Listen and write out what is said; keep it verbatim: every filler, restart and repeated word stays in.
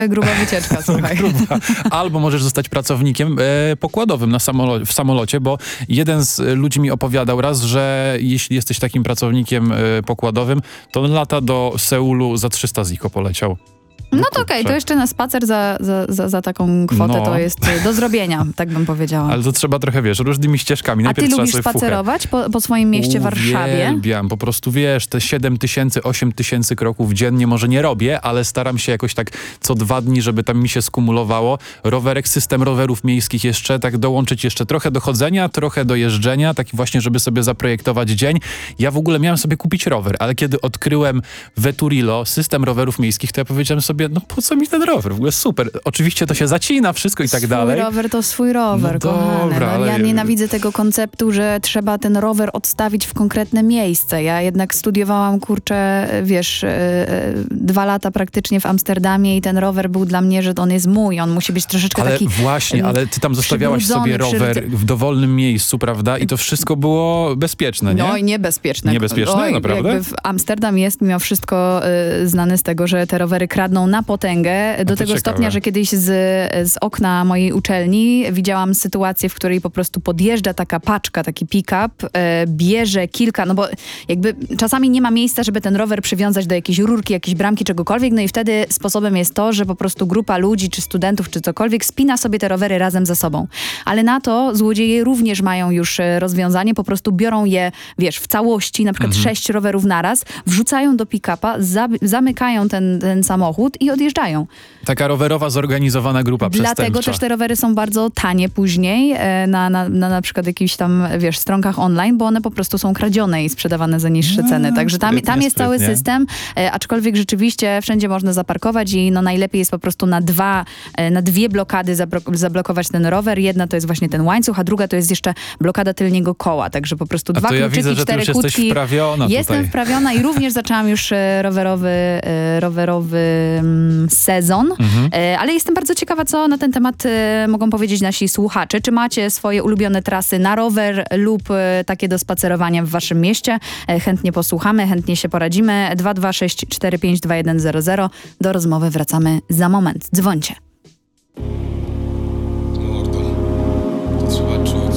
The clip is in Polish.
Gruba wycieczka, słuchaj. Gruba. Albo możesz zostać pracownikiem e, pokładowym na samolo- w samolocie, bo jeden z ludzi mi opowiadał raz, że jeśli jesteś takim pracownikiem e, pokładowym, to on lata do Seulu za trzysta ziko poleciał. No to okej, okay, to jeszcze na spacer za, za, za, za taką kwotę no. to jest do zrobienia, tak bym powiedziała. Ale to trzeba trochę, wiesz, różnymi ścieżkami. Najpierw A ty lubisz spacerować po, po swoim mieście w Warszawie? Uwielbiam, po prostu wiesz, te siedem tysięcy, osiem tysięcy kroków dziennie może nie robię, ale staram się jakoś tak co dwa dni, żeby tam mi się skumulowało. Rowerek, system rowerów miejskich jeszcze, tak dołączyć jeszcze trochę do chodzenia, trochę do jeżdżenia, taki właśnie, żeby sobie zaprojektować dzień. Ja w ogóle miałem sobie kupić rower, ale kiedy odkryłem Veturilo, system rowerów miejskich, to ja powiedziałem sobie, no po co mi ten rower? W ogóle super. Oczywiście to się zacina wszystko i tak swój dalej. Swój rower to swój rower, no kochany. Dobra, no, ja ale... nienawidzę tego konceptu, że trzeba ten rower odstawić w konkretne miejsce. Ja jednak studiowałam, kurczę, wiesz, yy, dwa lata praktycznie w Amsterdamie i ten rower był dla mnie, że on jest mój. On musi być troszeczkę ale taki... właśnie, ale ty tam zostawiałaś sobie rower przyrody... w dowolnym miejscu, prawda? I to wszystko było bezpieczne, nie? No i niebezpieczne. Niebezpieczne, Oj, naprawdę? Jakby w Amsterdam jest mimo wszystko yy, znany z tego, że te rowery kradną na potęgę, do tego ciekawe. stopnia, że kiedyś z, z okna mojej uczelni widziałam sytuację, w której po prostu podjeżdża taka paczka, taki pick-up, e, bierze kilka, no bo jakby czasami nie ma miejsca, żeby ten rower przywiązać do jakiejś rurki, jakiejś bramki, czegokolwiek, no i wtedy sposobem jest to, że po prostu grupa ludzi, czy studentów, czy cokolwiek spina sobie te rowery razem ze sobą. Ale na to złodzieje również mają już rozwiązanie, po prostu biorą je, wiesz, w całości, na przykład mhm. sześć rowerów naraz, wrzucają do pick-upa, za, zamykają ten, ten samochód i odjeżdżają. Taka rowerowa, zorganizowana grupa przestępcza. Dlatego też te rowery są bardzo tanie później e, na, na, na na przykład jakichś tam, wiesz, stronkach online, bo one po prostu są kradzione i sprzedawane za niższe ceny. Także tam, sprytnie, tam jest sprytnie. cały system, e, aczkolwiek rzeczywiście wszędzie można zaparkować i no najlepiej jest po prostu na dwa, e, na dwie blokady zablo- zablokować ten rower. Jedna to jest właśnie ten łańcuch, a druga to jest jeszcze blokada tylniego koła. Także po prostu a dwa to ja kluczyki, widzę, że ty cztery już jesteś kłódki. wprawiona Jestem tutaj. wprawiona i również zaczęłam już e, rowerowy, e, rowerowy mm, sezon. Mhm. E, ale jestem bardzo ciekawa, co na ten temat e, mogą powiedzieć nasi słuchacze. Czy macie swoje ulubione trasy na rower lub e, takie do spacerowania w waszym mieście? E, chętnie posłuchamy, chętnie się poradzimy. dwa dwa sześć cztery pięć dwa jeden zero zero. Do rozmowy wracamy za moment. Dzwońcie. Mordo, to trzeba czuć.